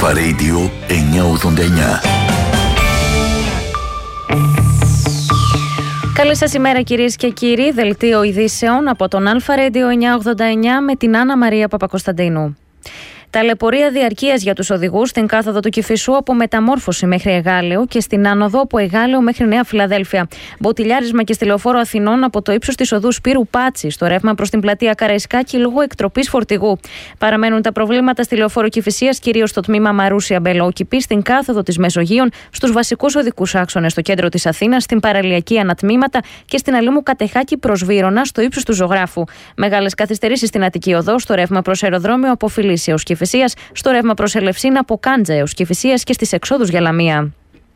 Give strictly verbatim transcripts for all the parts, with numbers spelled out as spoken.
Αλφα Radio εννιακόσια ογδόντα εννιά. Καλή σας ημέρα κυρίες και κύριοι, δελτίο ειδήσεων από τον Αλφα Radio εννιακόσια ογδόντα εννιά με την Άννα Μαρία Παπακοσταντίνου. Ταλαιπωρία διαρκείας για τους οδηγούς στην κάθοδο του Κηφισού από Μεταμόρφωση μέχρι Εγάλεο και στην άνοδο από Εγάλεο μέχρι Νέα Φιλαδέλφια. Μποτιλιάρισμα και στη Λεωφόρο Αθηνών από το ύψος της οδού Σπύρου Πάτση στο ρεύμα προς την πλατεία Καραϊσκάκη λόγω εκτροπής φορτηγού. Παραμένουν τα προβλήματα στη Λεωφόρο Κηφισίας, κυρίως στο τμήμα Μαρούσια Μπελόκηπη, στην κάθοδο της Μεσογείων, στους βασικούς οδικούς άξονες στο κέντρο της Αθήνας, στην παραλιακή ανατμήματα και στην Αλήμου Κατεχάκη προς Βύρωνα στο ύψος του Ζωγράφου. Μεγάλες καθυστερήσεις στην Αττική Οδό, στο ρεύμα προς αεροδρόμιο από Φιλίσσια έως Κηφισίας, στο ρεύμα προς Ελευσίνα από Κάντζα έως Κηφισίας και στις εξόδους για Λαμία.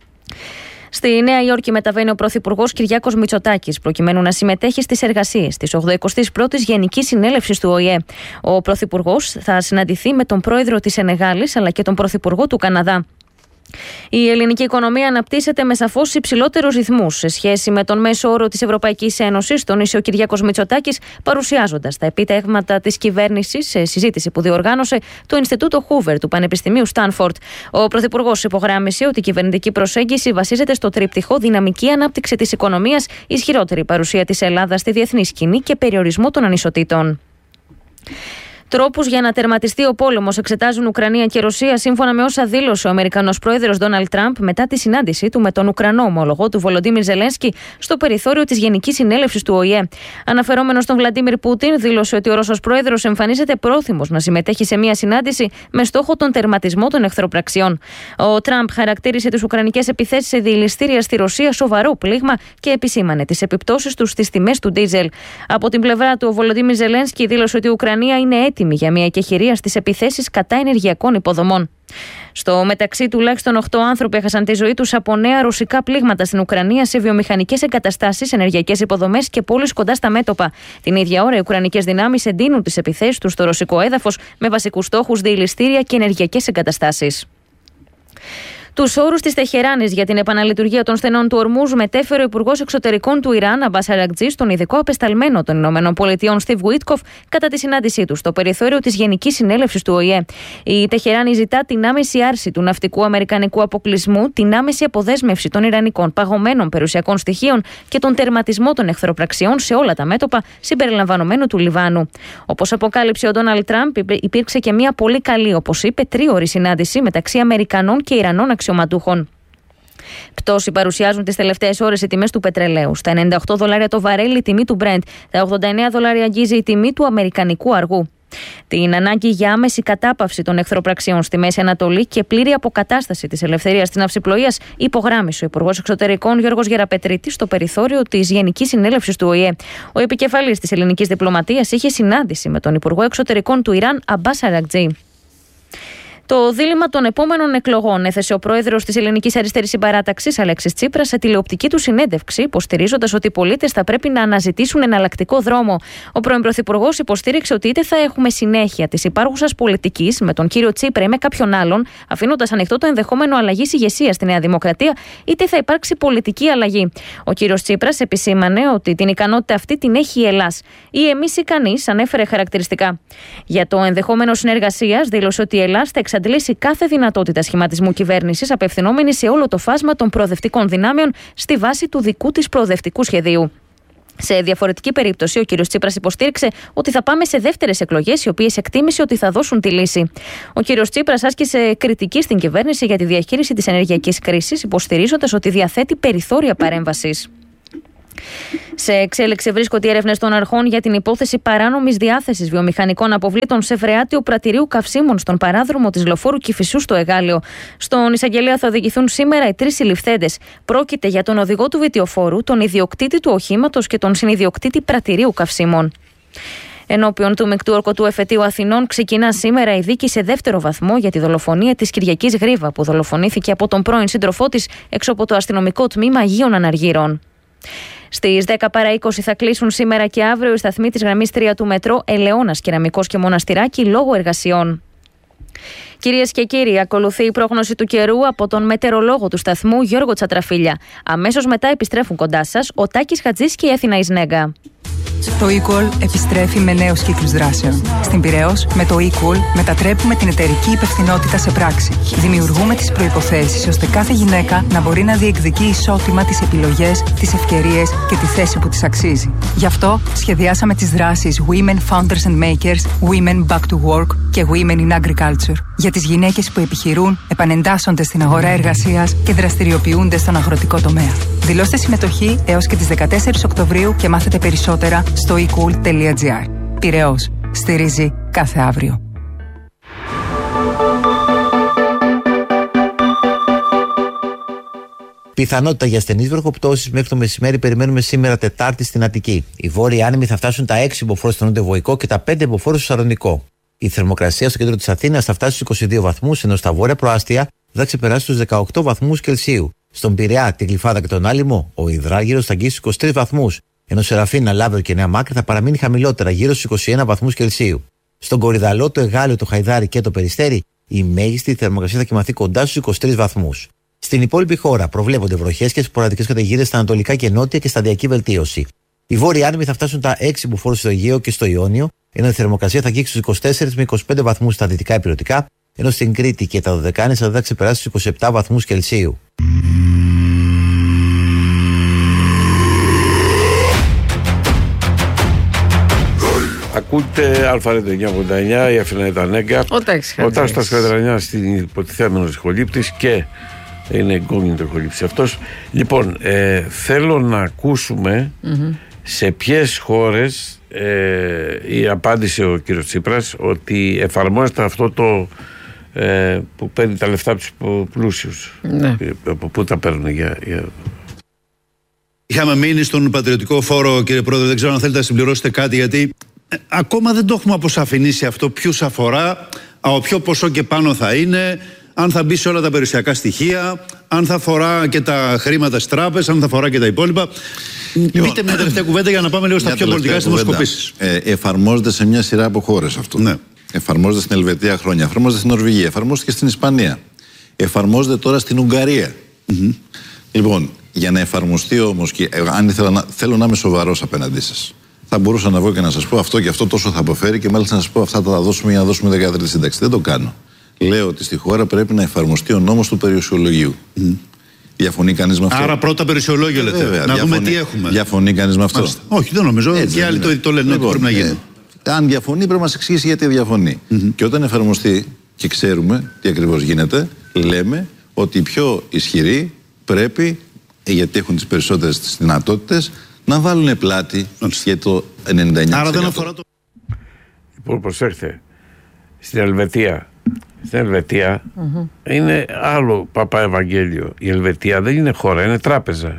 Στη Νέα Υόρκη μεταβαίνει ο Πρωθυπουργός Κυριάκος Μητσοτάκης προκειμένου να συμμετέχει στις εργασίες της ογδοηκοστής πρώτης Γενικής Συνέλευσης του Ο Η Ε. Ο Πρωθυπουργός θα συναντηθεί με τον Πρόεδρο της Σενεγάλης αλλά και τον Πρωθυπουργό του Καναδά. Η ελληνική οικονομία αναπτύσσεται με σαφώς υψηλότερους ρυθμούς σε σχέση με τον μέσο όρο της Ευρωπαϊκής Ένωσης, τόνισε ο Κυριάκος Μητσοτάκης, παρουσιάζοντας τα επιτεύγματα της κυβέρνησης σε συζήτηση που διοργάνωσε το Ινστιτούτο Χούβερ του Πανεπιστημίου Στάνφορντ. Ο Πρωθυπουργός υπογράμμισε ότι η κυβερνητική προσέγγιση βασίζεται στο τρίπτυχο δυναμική ανάπτυξη της οικονομίας, ισχυρότερη παρουσία της Ελλάδας στη διεθνή σκηνή και περιορισμό των ανισοτήτων. Τρόπους για να τερματιστεί ο πόλεμος εξετάζουν Ουκρανία και Ρωσία, σύμφωνα με όσα δήλωσε ο Αμερικανός πρόεδρος Ντόναλντ Τραμπ μετά τη συνάντησή του με τον Ουκρανό ομολογό του Βολοντίμιρ Ζελένσκι στο περιθώριο της Γενικής Συνέλευσης του Ο Η Ε. Αναφερόμενος στον Βλαντίμιρ Πούτιν, δήλωσε ότι ο Ρώσος πρόεδρος εμφανίζεται πρόθυμος να συμμετέχει σε μια συνάντηση με στόχο τον τερματισμό των εχθροπραξιών. Ο Τραμπ χαρακτήρισε τις ουκρανικές επιθέσεις σε διελιστήρια στη Ρωσία σοβαρό πλήγμα και επισήμανε τις επιπτώσεις του στις τιμές του ντίζελ. Από την πλευρά του, ο Βολοντίμιρ Ζελένσκι δήλωσε ότι η Ουκρανία είναι έτοιμη για μια εκεχηρία στις επιθέσεις κατά ενεργειακών υποδομών. Στο μεταξύ, τουλάχιστον οκτώ άνθρωποι έχασαν τη ζωή τους από νέα ρωσικά πλήγματα στην Ουκρανία σε βιομηχανικές εγκαταστάσεις, ενεργειακές υποδομές και πόλεις κοντά στα μέτωπα. Την ίδια ώρα, οι ουκρανικές δυνάμεις εντείνουν τις επιθέσεις τους στο ρωσικό έδαφος με βασικούς στόχους διελιστήρια και ενεργειακές εγκαταστάσεις. Τους όρους της Τεχεράνης για την επαναλειτουργία των στενών του Ορμούζ μετέφερε ο Υπουργός Εξωτερικών του Ιράν, Αμπάς Αρακτζή, στον ειδικό απεσταλμένο των ΗΠΑ, Στιβ Γουίτκοφ, κατά τη συνάντησή του στο περιθώριο της Γενικής Συνέλευσης του Ο Η Ε. Η Τεχεράνη ζητά την άμεση άρση του ναυτικού αμερικανικού αποκλεισμού, την άμεση αποδέσμευση των ιρανικών παγωμένων περιουσιακών στοιχείων και τον τερματισμό των εχθροπραξιών σε όλα τα μέτωπα, συμπεριλαμβανομένου του Λιβάνου. Όπως αποκάλυψε ο Ντόναλντ Τραμπ, υπήρξε και μια πολύ καλή, όπως είπε, τρίωρη συνάντηση μεταξύ Αμερικανών και Ιρανών αξιωματούχων. Πτώση παρουσιάζουν τις τελευταίες ώρες οι τιμές του πετρελαίου. Στα ενενήντα οκτώ δολάρια το βαρέλι η τιμή του Brent, τα ογδόντα εννέα δολάρια αγγίζει η τιμή του αμερικανικού αργού. Την ανάγκη για άμεση κατάπαυση των εχθροπραξιών στη Μέση Ανατολή και πλήρη αποκατάσταση της ελευθερίας της ναυσιπλοείας υπογράμμισε ο Υπουργός Εξωτερικών Γιώργος Γεραπετρίτης στο περιθώριο της Γενικής Συνέλευσης του Ο Η Ε. Ο επικεφαλής της ελληνικής διπλωματίας είχε συνάντηση με τον Υπουργό Εξωτερικών του Ιράν, Αμπάς Αρακτζή. Το δίλημμα των επόμενων εκλογών έθεσε ο πρόεδρος της Ελληνικής Αριστερής Συμπαράταξης, Αλέξης Τσίπρας, σε τηλεοπτική του συνέντευξη, υποστηρίζοντας ότι οι πολίτες θα πρέπει να αναζητήσουν εναλλακτικό δρόμο. Ο πρώην πρωθυπουργός υποστήριξε ότι είτε θα έχουμε συνέχεια της υπάρχουσας πολιτικής με τον κύριο Τσίπρα ή με κάποιον άλλον, αφήνοντας ανοιχτό το ενδεχόμενο αλλαγής ηγεσίας στη Νέα Δημοκρατία, είτε θα υπάρξει πολιτική αλλαγή. Ο κύριος Τσίπρας επισήμανε ότι την ικανότητα αυτή την έχει η Ελλάς. Ή εμείς ή κανείς, ανέφερε χαρακτηριστικά. Για το ενδεχόμενο συνεργασίας, δήλωσε ότι η Ελλάς θα εξαντλήσει κάθε δυνατότητα σχηματισμού κυβέρνησης, απευθυνόμενη σε όλο το φάσμα των προοδευτικών δυνάμεων στη βάση του δικού της προοδευτικού σχεδίου. Σε διαφορετική περίπτωση, ο κ. Τσίπρας υποστήριξε ότι θα πάμε σε δεύτερες εκλογές, οι οποίες εκτίμησε ότι θα δώσουν τη λύση. Ο κ. Τσίπρας άσκησε κριτική στην κυβέρνηση για τη διαχείριση της ενεργειακής κρίσης, υποστηρίζοντας ότι διαθέτει περιθώρια παρέμβασης. Σε εξέλιξη βρίσκονται οι έρευνες των αρχών για την υπόθεση παράνομης διάθεσης βιομηχανικών αποβλήτων σε φρεάτιο πρατηρίου καυσίμων στον παράδρομο της Λεωφόρου Κηφισού στο Εγάλεο. Στον εισαγγελέα θα οδηγηθούν σήμερα οι τρεις συλληφθέντες. Πρόκειται για τον οδηγό του βιτιοφόρου, τον ιδιοκτήτη του οχήματος και τον συνιδιοκτήτη πρατηρίου καυσίμων. Ενώπιον του Μεικτού Ορκωτού Εφετείου Αθηνών ξεκινά σήμερα η δίκη σε δεύτερο βαθμό για τη δολοφονία της Κυριακής Γρίβα, που δολοφονήθηκε από τον πρώην σύντροφό της έξω από το αστυνομικό τμήμα Αγίων Αναργύρων. Στις δέκα παρά είκοσι θα κλείσουν σήμερα και αύριο οι σταθμοί της γραμμής τρία του μετρό Ελαιώνας, Κεραμικός και Μοναστηράκι λόγω εργασιών. Κυρίες και κύριοι, ακολουθεί η πρόγνωση του καιρού από τον μετεωρολόγο του σταθμού Γιώργο Τσατραφίλια. Αμέσως μετά επιστρέφουν κοντά σας ο Τάκης Χατζής και η Αθηνά Ισνέγκα. Το eCall επιστρέφει με νέους κύκλους δράσεων. Στην Πειραιώς, με το eCall μετατρέπουμε την εταιρική υπευθυνότητα σε πράξη. Δημιουργούμε τις προϋποθέσεις ώστε κάθε γυναίκα να μπορεί να διεκδικεί ισότιμα τις επιλογές, τις ευκαιρίες και τη θέση που της αξίζει. Γι' αυτό σχεδιάσαμε τις δράσεις Women Founders and Makers, Women Back to Work και Women in Agriculture. Για τις γυναίκες που επιχειρούν, επανεντάσσονται στην αγορά εργασίας και δραστηριοποιούνται στον αγροτικό τομέα. Δηλώστε συμμετοχή έως και τις δεκατέσσερις Οκτωβρίου και μάθετε περισσότερα στο ecool τελεία gr. Πειραιώς. Στηρίζει κάθε αύριο. Πιθανότητα για στενείς βροχοπτώσεις μέχρι το μεσημέρι περιμένουμε σήμερα Τετάρτη στην Αττική. Οι βόρειοι άνεμοι θα φτάσουν τα έξι μποφόρ στο νότιο Βοϊκό και τα πέντε μποφόρ στο Σαρονικό. Η θερμοκρασία στο κέντρο της Αθήνας θα φτάσει στους είκοσι δύο βαθμούς, ενώ στα βόρεια προάστια θα ξεπεράσει τους δεκαοκτώ βαθμούς Κελσίου. Στον Πειραιά, την Γλυφάδα και τον Άλυμο, ο υδράγυρος θα αγγίσει στους είκοσι τρεις βαθμούς, ενώ Σεραφίνα, Λάβρο και Νέα Μάκρη θα παραμείνει χαμηλότερα, γύρω στους είκοσι ένα βαθμούς Κελσίου. Στον Κορυδαλό, το Εγάλεο, το Χαϊδάρι και το Περιστέρι, η μέγιστη θερμοκρασία θα κοιμαθεί κοντά στους είκοσι τρεις βαθμούς. Στην υπόλοιπη χώρα προβλέπονται βροχές και σποραδικές καταιγίδες στα ανατολικά και νότια και σταδιακή βελτίωση. Οι βόρειοι άνεμοι θα φτάσουν τα έξι μποφόρ στο Αιγαίο και στο Ιόνιο, ενώ η θερμοκρασία θα αγγίξει στους είκοσι τέσσερις με είκοσι πέντε βαθμούς στα δυτικά ηπειρωτικά, ενώ στην Κρήτη και τα Δωδεκάνησα θα ξεπεράσει στους είκοσι επτά βαθμούς Κελσίου. Ακούτε Αλφα εννιά ογδόντα εννιά, η Αθηνά ήταν Έγκα. Ο Τάστας Καδρανιάς στην υποτιθέμενος ηχολήπτης και είναι εγκόμινο το ηχολήπτης αυτός. Λοιπόν, ε, θέλω να ακούσουμε mm-hmm. σε ποιες χώρες ε, η απάντησε ο κύριος Τσίπρας ότι εφαρμόζεται αυτό το ε, που παίρνει τα λεφτά από τους πλούσιους. Ναι. Από πού τα παίρνουν για... για... Είχαμε μείνει στον πατριωτικό φόρο, κύριε Πρόεδρε, δεν ξέρω αν θέλετε να συμπληρώσετε κάτι, γιατί ε, ακόμα δεν το έχουμε αποσαφηνίσει αυτό, ποιους αφορά, από ποιο ποσό και πάνω θα είναι, αν θα μπει σε όλα τα περιουσιακά στοιχεία, αν θα αφορά και τα χρήματα στις τράπεζες, αν θα αφορά και τα υπόλοιπα. Λοιπόν, πείτε μια τελευταία κουβέντα για να πάμε λίγο στα πιο πολιτικά στις δημοσκοπήσεις. Ε, εφαρμόζεται σε μια σειρά από χώρες αυτό. Ναι. Εφαρμόζεται στην Ελβετία χρόνια, εφαρμόζεται στην Νορβηγία, εφαρμόζεται και στην Ισπανία. Εφαρμόζεται τώρα στην Ουγγαρία. Mm-hmm. Λοιπόν, για να εφαρμοστεί όμως, και αν ήθελα να, θέλω να είμαι σοβαρός απέναντί σας, θα μπορούσα να βγω και να σας πω αυτό και αυτό τόσο θα αποφέρει και μάλιστα να σας πω αυτά θα τα δώσουμε για να δώσουμε δεκατρία σύνταξη. Δεν το κάνω. Λέω ότι στη χώρα πρέπει να εφαρμοστεί ο νόμος του περιουσιολογίου. Mm. Διαφωνεί κανείς με αυτό? Άρα πρώτα περιουσιολόγιο λέτε. Βέβαια, να διαφωνεί, δούμε τι έχουμε. Διαφωνεί κανείς με αυτό? Μάλιστα. Όχι, δεν νομίζω. Έτσι, και άλλοι το, το λένε λοιπόν, ότι πρέπει να γίνει. Ε, αν διαφωνεί, πρέπει να μας εξηγήσει γιατί διαφωνεί. Mm-hmm. Και όταν εφαρμοστεί και ξέρουμε τι ακριβώς γίνεται, λέμε ότι οι πιο ισχυροί πρέπει, γιατί έχουν τις περισσότερες τις δυνατότητες, να βάλουν πλάτη για το ενενήντα εννιά τοις εκατό. Άρα δεν αφορά το... Λοιπόν, προσέχτε. Στην Ελβετία, στην Ελβετία mm-hmm. είναι άλλο Παπά Ευαγγέλιο. Η Ελβετία δεν είναι χώρα, είναι τράπεζα.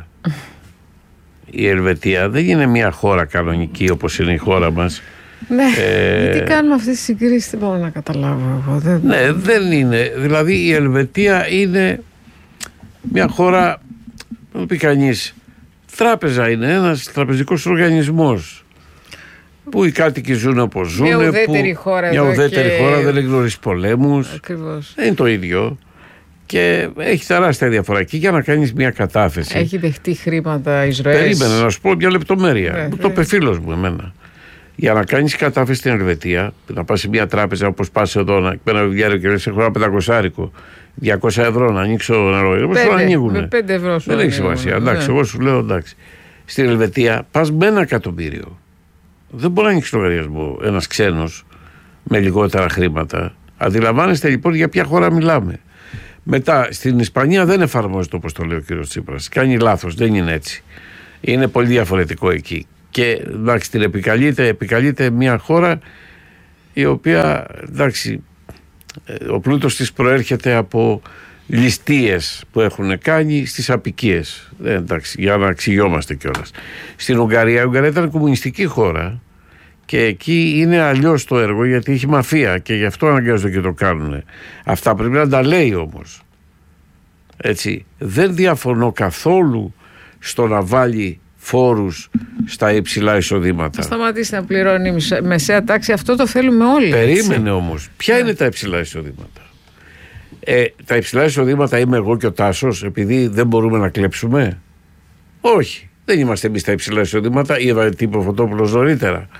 Η Ελβετία δεν είναι μια χώρα κανονική όπως είναι η χώρα μας. Ναι, ε, γιατί κάνουμε αυτές τις συγκρίσεις, δεν μπορώ να καταλάβω εγώ. Δεν... Ναι, δεν είναι. Δηλαδή η Ελβετία είναι μια χώρα, να πει κανείς, τράπεζα είναι, ένας τραπεζικός οργανισμός που οι κάτοικοι ζουν όπως ζουν. Μια ουδέτερη που, χώρα. Μια ουδέτερη και... χώρα, δεν έχει γνωρίσει πολέμους. Ακριβώς. Δεν είναι το ίδιο. Και έχει τεράστια διαφορά. Και για να κάνεις μια κατάθεση. Έχει δεχτεί χρήματα Ισραήλ. Περίμενε να σου πω μια λεπτομέρεια. Ναι, το είπε φίλος μου εμένα. Για να κάνεις κατάθεση στην Ελβετία, να πας σε μια τράπεζα όπως πας εδώ, να παίρνει ένα βιβλιάριο και λες: έχω ένα πεντακόσια διακόσια ευρώ να ανοίξω νερό. Πώς το ανοίγουνε. πέντε ευρώ σου. Δεν έχει σημασία. Εντάξει, εγώ σου λέω εντάξει. Στην Ελβετία πας με ένα εκατομμύριο. Δεν μπορεί να ανοίξει λογαριασμό ένας ξένος με λιγότερα χρήματα. Αντιλαμβάνεστε λοιπόν για ποια χώρα μιλάμε. Μετά στην Ισπανία δεν εφαρμόζεται όπως το λέει ο κύριος Τσίπρας. Κάνει λάθος, δεν είναι έτσι. Είναι πολύ διαφορετικό εκεί. Και εντάξει, την επικαλείται, επικαλείται μια χώρα η οποία εντάξει, ο πλούτος της προέρχεται από ληστείες που έχουν κάνει στις απικίες. Ε, εντάξει, για να αξιόμαστε κιόλας. Στην Ουγγαρία, η Ουγγαρία ήταν κομμουνιστική χώρα και εκεί είναι αλλιώς το έργο γιατί έχει μαφία και γι' αυτό αναγκάζονται και το κάνουν. Αυτά πρέπει να τα λέει όμως. Έτσι, δεν διαφωνώ καθόλου στο να βάλει φόρους στα υψηλά εισοδήματα. Σταματήσει να πληρώνει μεσαία τάξη, αυτό το θέλουμε όλοι. Περίμενε έτσι. Όμως, ποια yeah. είναι τα υψηλά εισοδήματα? Ε, τα υψηλά εισοδήματα είμαι εγώ και ο Τάσος επειδή δεν μπορούμε να κλέψουμε? Όχι, Δεν είμαστε εμείς τα υψηλά εισοδήματα. Είδα τύπο Φωτόπουλος νωρίτερα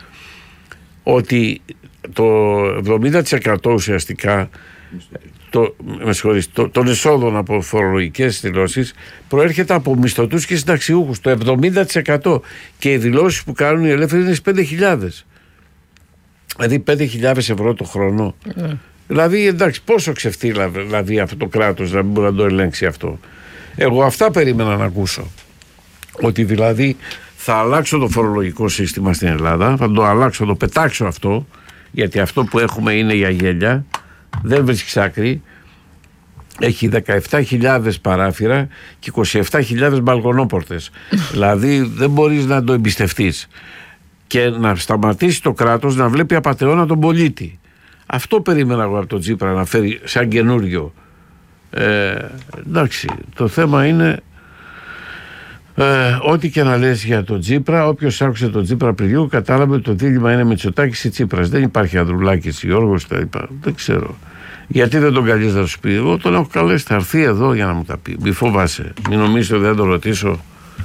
ότι το εβδομήντα τοις εκατό ουσιαστικά το, με συγχωρείς, το, των εσόδων από φορολογικές δηλώσεις προέρχεται από μισθωτούς και συνταξιούχους. Το εβδομήντα τοις εκατό. Και οι δηλώσεις που κάνουν οι ελεύθεροι είναι στις πέντε χιλιάδες. Δηλαδή πέντε χιλιάδες ευρώ το χρόνο. Mm. Δηλαδή εντάξει, πόσο ξεφτύλα δηλαδή αυτό το κράτος να μην μπορεί να το ελέγξει αυτό. Εγώ αυτά περίμενα να ακούσω. Ότι δηλαδή θα αλλάξω το φορολογικό σύστημα στην Ελλάδα, θα το αλλάξω, θα το πετάξω αυτό, γιατί αυτό που έχουμε είναι για γέλια, δεν βρίσκει άκρη. Έχει δεκαεπτά χιλιάδες παράθυρα και είκοσι επτά χιλιάδες μπαλκονόπορτες. Δηλαδή δεν μπορείς να το εμπιστευτείς. Και να σταματήσει το κράτος να βλέπει απατεώνα τον πολίτη. Αυτό περίμενα εγώ από τον Τσίπρα να φέρει σαν καινούριο. Ε, εντάξει, το θέμα είναι ε, ό,τι και να λες για τον Τσίπρα. Όποιος άκουσε τον Τσίπρα πριν λίγο κατάλαβε ότι το δίλημμα είναι Μητσοτάκης ή Τσίπρας. Δεν υπάρχει Ανδρουλάκης, Γιώργος, τα είπα. Δεν ξέρω. Γιατί δεν τον καλείς να σου πει? Εγώ τον έχω καλέσει, θα έρθει εδώ για να μου τα πει. Μη φοβάσαι. Μην νομίζεις ότι δεν τον ρωτήσω.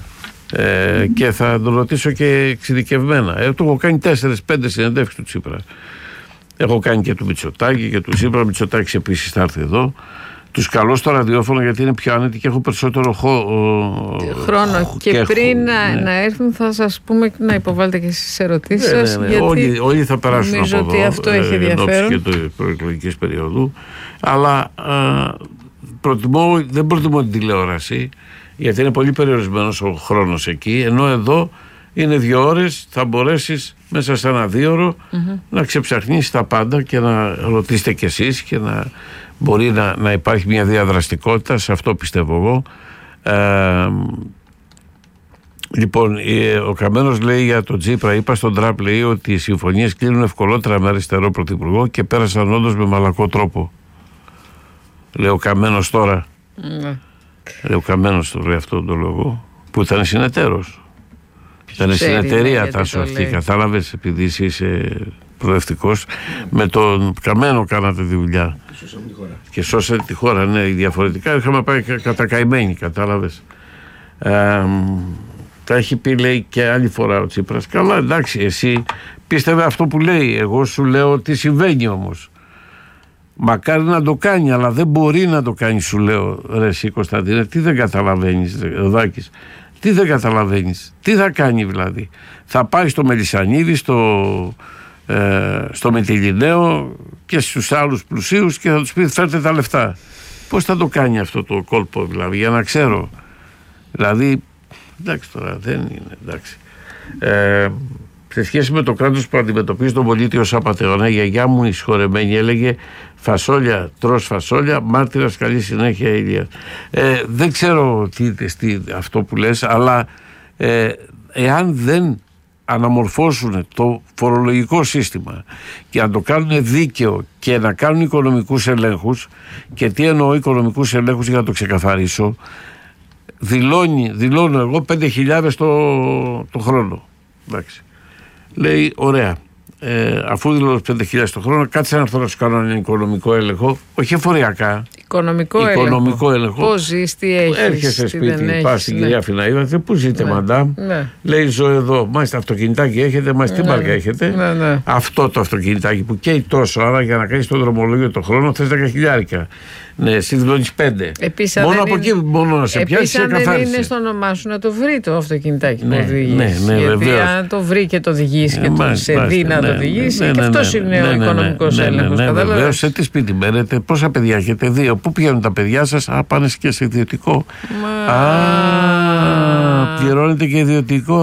Ε, και θα τον ρωτήσω και εξειδικευμένα. Ε, το έχω κάνει τέσσερις πέντε συνεντεύξεις του Τσίπρα. Έχω κάνει και του Μητσοτάκη και του Τσίπρα. Ο Μητσοτάκης επίσης θα έρθει εδώ. Τους καλώ στο ραδιόφωνο γιατί είναι πιο άνετοι και έχω περισσότερο χω... χρόνο. Και, και πριν έχω, να, ναι. να έρθουν θα σας πούμε να υποβάλλετε και στις ερωτήσεις ναι, σας. Ναι, ναι. Γιατί όλοι, όλοι θα περάσουν από εδώ. Ότι αυτό έχει ενδιαφέρον. Και το προεκλογικής περίοδου. Αλλά α, προτιμώ, δεν προτιμώ την τηλεόραση γιατί είναι πολύ περιορισμένος ο χρόνος εκεί. Ενώ εδώ είναι δύο ώρες, θα μπορέσεις μέσα σε ένα δίωρο mm-hmm. να ξεψαχνίσεις τα πάντα και να ρωτήσετε κι εσείς και να μπορεί να, να υπάρχει μια διαδραστικότητα, σε αυτό πιστεύω εγώ. Ε, λοιπόν, ο Καμένος λέει για τον Τσίπρα, είπα στον Τραμπ, λέει ότι οι συμφωνίες κλείνουν ευκολότερα με αριστερό πρωθυπουργό και πέρασαν όντως με μαλακό τρόπο. Λέει ο Καμένος τώρα. Mm. Λέει ο Καμένος το λέει αυτό το λόγο, που ήταν συνεταίρος. Ήταν συνεταιρία τάσο αυτή, κατάλαβες, επειδή είσαι προοδευτικός. Με τον Καμένο κάνατε τη δουλειά. Και σώσαμε τη χώρα. Και σώσατε τη χώρα, ναι. Διαφορετικά είχαμε πάει κατακαημένοι, κατάλαβες. Ε, τα έχει πει, λέει, και άλλη φορά ο Τσίπρας. Καλά, εντάξει, εσύ πίστευε αυτό που λέει. Εγώ σου λέω τι συμβαίνει όμως. Μακάρι να το κάνει, αλλά δεν μπορεί να το κάνει, σου λέω, ρε εσύ Κωνσταντίνε. Τι δεν καταλαβαίνεις, Δάκης? Τι δεν καταλαβαίνεις? Τι θα κάνει δηλαδή? Θα πάει στο Μελισσανίδη, στο, ε, στο Μυτιληναίο και στους άλλους πλουσίους και θα τους πει φέρτε τα λεφτά. Πώς θα το κάνει αυτό το κόλπο δηλαδή, για να ξέρω? Δηλαδή, εντάξει τώρα, δεν είναι, εντάξει. Ε, σε σχέση με το κράτος που αντιμετωπίζει τον πολίτη ως απατεώνα, η γιαγιά μου η συγχωρεμένη έλεγε φασόλια, τρως φασόλια, μάρτυρας καλή συνέχεια Ηλία. Ε, δεν ξέρω τι, τι αυτό που λες, αλλά ε, εάν δεν αναμορφώσουν το φορολογικό σύστημα και να το κάνουν δίκαιο και να κάνουν οικονομικούς ελέγχους, και τι εννοώ οικονομικούς ελέγχους για να το ξεκαθαρίσω, δηλώνει, δηλώνω εγώ πέντε χιλιάδες το, το χρόνο. Εντάξει. Λέει, ωραία, ε, αφού δηλώνω πέντε χιλιάδες το χρόνο, κάτσε να έρθω να σου κάνω έναν οικονομικό έλεγχο, όχι εφοριακά. Οικονομικό, οικονομικό έλεγχο. Πώς ζεις, τι έχεις. Έρχεσαι σπίτι, πας στην ναι. κυρία Φιναίδα, πού ζείτε, ναι. μαντάμ. Ναι. Λέει, ζω εδώ. Μάλιστα, αυτοκινητάκι έχετε, μάλιστα, τι ναι. μάρκα έχετε. Ναι, ναι. Αυτό το αυτοκινητάκι που καίει τόσο, άρα για να κάνεις το δρομολόγιο το χρόνο θες δέκα χιλιάρικα. Ναι, εσύ δηλώνεις πέντε. Επίσης, μόνο από είναι... εκεί μόνο να σε πιάσει και καθάρισε. Επίσης, αν δεν είναι στο όνομά σου να το βρει το αυτοκινητάκι ναι, που οδηγείς. Ναι, ναι, γιατί βεβαίως. αν το βρει και το οδηγήσει και το σε δει να το οδηγήσει, ναι, και ναι, αυτός ναι, είναι ναι, ο ναι, οικονομικός ναι, έλεγχος. Ναι, ναι, ναι, βεβαίως. Σε τι σπίτι μένετε, πόσα παιδιά έχετε? Δύο. Πού πηγαίνουν τα παιδιά σας? Α, πάνε και σε ιδιωτικό. Μα... Α, πληρώνετε και ιδιωτικό.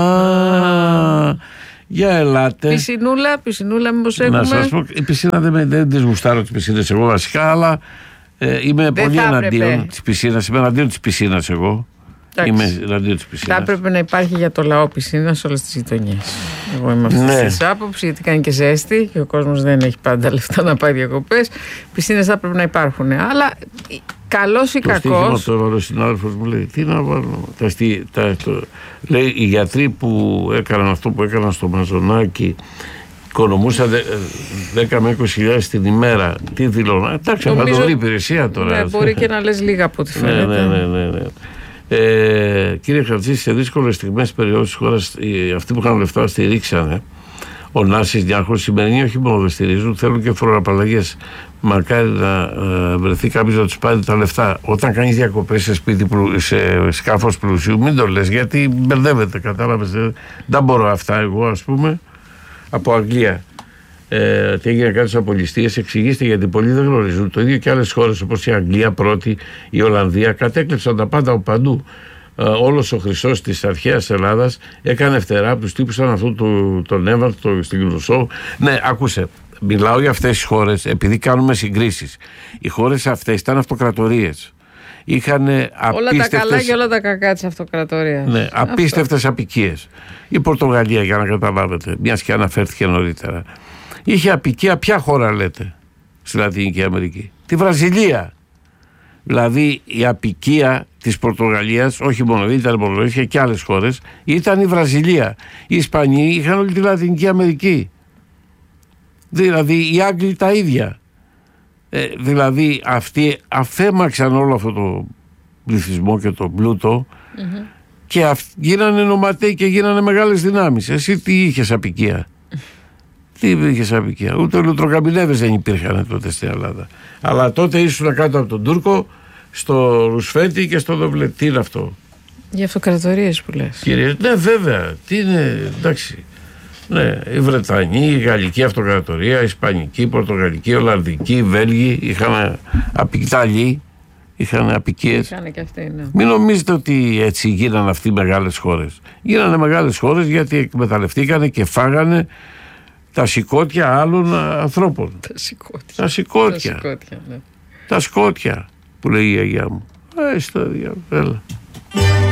Α, για ελάτε. Πισινούλα, πισινούλα μήπως έχουμε? Να σας πω, η πισίνα δεν, δεν τις γουστάρω τις πισίνες εγώ βασικά, αλλά ε, είμαι δεν πολύ εναντίον της πισίνας. Είμαι εναντίον της πισίνας εγώ. Είμαι εναντίον της πισίνας. Θα έπρεπε να υπάρχει για το λαό πισίνα σε όλες τις γειτονιές. Εγώ είμαι αυτή ναι. τη άποψη, γιατί κάνει και ζέστη και ο κόσμος δεν έχει πάντα λεφτά να πάει διακοπές. Πισίνες θα έπρεπε να υπάρχουν. Αλλά καλός ή κακός. Το στοίχημα τώρα ο συνάδελφος μου λέει: τι να βάλω. Τα, τα, το, λέει οι γιατροί που έκαναν αυτό που έκαναν στο Μαζονάκι. Οικονομούσα δέκα με είκοσι χιλιάδες την ημέρα. Τι δηλώνω? Εντάξει, θα το βρει υπηρεσία τώρα. Ναι, μπορεί και να λες λίγα από ό,τι φαίνεται. Ναι, ναι, ναι, ναι, ναι. Ε, κύριε Χατζή, σε δύσκολες στιγμές περιόδους της χώρας, αυτοί που είχαν λεφτά στηρίξανε. Ο Νάσης Διάχος, σημερινοί όχι μόνο δεν στηρίζουν, θέλουν και φοροαπαλλαγές. Μακάρι να ε, βρεθεί κάποιος να τους πάρει τα λεφτά. Όταν κάνεις διακοπές σε, σπίτι, σε σκάφος πλουσίου, μην το λες, γιατί μπερδεύεται, κατάλαβες. Δεν μπορώ αυτά εγώ, ας πούμε, από Αγγλία. Ε, τι έγινε κάτι στις απολυστίες, εξηγήστε, γιατί πολλοί δεν γνωρίζουν. Το ίδιο και άλλες χώρες όπως η Αγγλία πρώτη, η Ολλανδία, κατέκλεψαν τα πάντα από παντού. Uh, όλος ο Χρυσός της αρχαίας Ελλάδας έκανε φτερά από τους τύπους σαν αυτού του, τον Εύαρτ, το, στην Κρουσό. Ναι, άκουσε, μιλάω για αυτές τις χώρες επειδή κάνουμε συγκρίσεις. Οι χώρες αυτές ήταν αυτοκρατορίες. Είχαν όλα τα καλά και όλα τα κακά της αυτοκρατορίας. Ναι, απίστευτες απικίες. Η Πορτογαλία, για να καταλάβετε, μιας και αναφέρθηκε νωρίτερα, είχε απικία. Ποια χώρα λέτε στη Λατινική Αμερική? Τη Βραζιλία. Δηλαδή η απικία της Πορτογαλίας, όχι μόνο, δεν ήταν η Πορτογαλία, είχε και άλλες χώρες, ήταν η Βραζιλία. Οι Ισπανοί είχαν όλη τη Λατινική Αμερική. Δηλαδή οι Άγγλοι τα ίδια. Ε, δηλαδή αυτοί αφέμαξαν όλο αυτό το πληθυσμό και το πλούτο mm-hmm. και αυ, γίνανε νοματέοι και γίνανε μεγάλες δυνάμεις. Εσύ τι είχες απικία? Τι είχες απικία? Ούτε λουτροκαμπινεύες δεν υπήρχαν τότε στην Ελλάδα. Αλλά τότε ήσουν κάτω από τον Τούρκο, στο Ρουσφέτη και στο Δοβλέτη. Τι είναι αυτό? Για αυτοκρατορίες που λες. Κύριε, ναι, βέβαια. Τι είναι, εντάξει. Ναι, η Βρετανή, η Γαλλική Αυτοκρατορία, η Ισπανική, η Πορτογαλική, η Ολλανδική, οι Βέλγοι είχαν Ιταλοί, είχαν απικίες. Είχαν και αυτοί, ναι. Μην νομίζετε ότι έτσι γίνανε αυτοί οι μεγάλες χώρες. Γίνανε μεγάλες χώρες γιατί εκμεταλλευτήκανε και φάγανε τα σηκώτια άλλων ανθρώπων. Τα σηκώτια. Τα σηκώτια. Τα σηκώτια, ναι. Τα σκότια που λέει η γιαγιά μου. Ε, στο διάβολο, έλα.